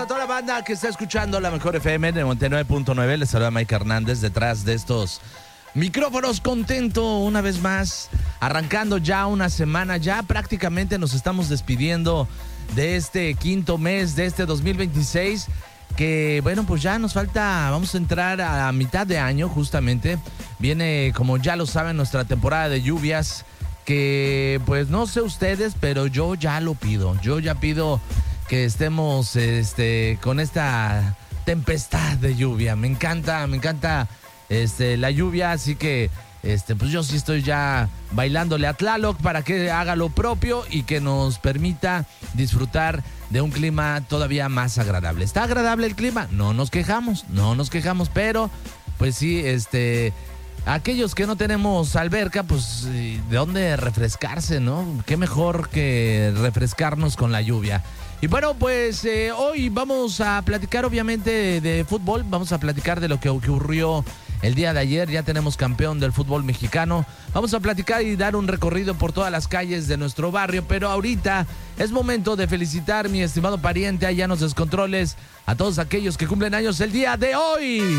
A toda la banda que está escuchando la Mejor FM de 99.9, les saluda Mike Hernández detrás de estos micrófonos, contento una vez más, arrancando ya una semana, ya prácticamente nos estamos despidiendo de este quinto mes de este 2026, que bueno, pues ya nos falta, vamos a entrar a mitad de año justamente, viene como ya lo saben nuestra temporada de lluvias, que pues no sé ustedes, pero yo ya lo pido, yo ya pido que estemos con esta tempestad de lluvia. Me encanta la lluvia, así que pues yo sí estoy ya bailándole a Tlaloc para que haga lo propio y que nos permita disfrutar de un clima todavía más agradable. ¿Está agradable el clima? No nos quejamos, pero pues sí, aquellos que no tenemos alberca, pues ¿de dónde refrescarse, no? Qué mejor que refrescarnos con la lluvia. Y bueno, pues hoy vamos a platicar obviamente de fútbol, vamos a platicar de lo que ocurrió el día de ayer, ya tenemos campeón del fútbol mexicano, vamos a platicar y dar un recorrido por todas las calles de nuestro barrio, pero ahorita es momento de felicitar, mi estimado pariente allá en los descontroles, a todos aquellos que cumplen años el día de hoy.